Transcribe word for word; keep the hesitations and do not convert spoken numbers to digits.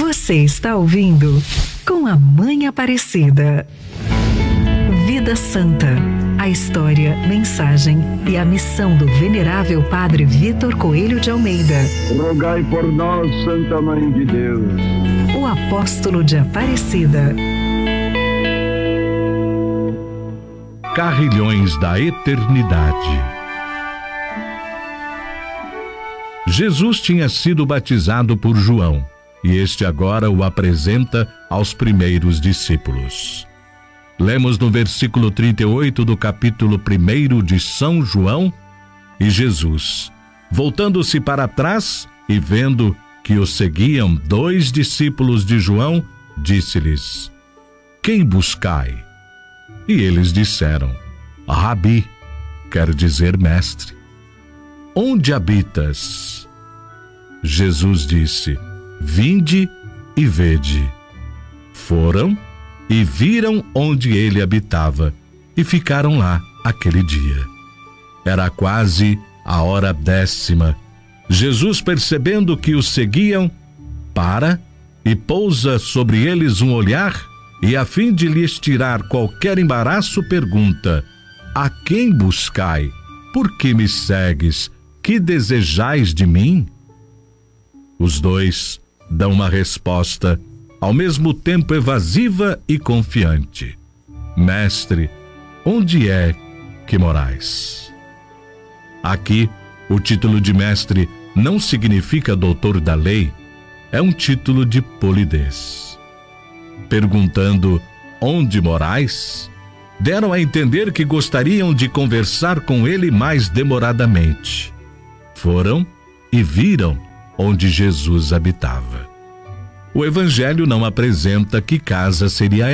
Você está ouvindo Com a Mãe Aparecida. Vida Santa. A história, mensagem e a missão do venerável Padre Vitor Coelho de Almeida. Rogai por nós, Santa Mãe de Deus. O apóstolo de Aparecida. Carrilhões da Eternidade. Jesus tinha sido batizado por João, e este agora o apresenta aos primeiros discípulos. Lemos no versículo trinta e oito do capítulo primeiro de São João: E Jesus, voltando-se para trás e vendo que o seguiam dois discípulos de João, disse-lhes: Quem buscai? E eles disseram: Rabi, quer dizer mestre. Onde habitas? Jesus disse: Vinde e vede. Foram e viram onde ele habitava, e ficaram lá aquele dia. Era quase a hora décima. Jesus, percebendo que os seguiam, para e pousa sobre eles um olhar, e a fim de lhes tirar qualquer embaraço, pergunta: A quem buscai? Por que me segues? Que desejais de mim? Os dois dão uma resposta ao mesmo tempo evasiva e confiante: Mestre, onde é que morais? Aqui, o título de mestre não significa doutor da lei, é um título de polidez. Perguntando onde morais, deram a entender que gostariam de conversar com ele mais demoradamente. Foram e viram onde Jesus habitava. O Evangelho não apresenta que casa seria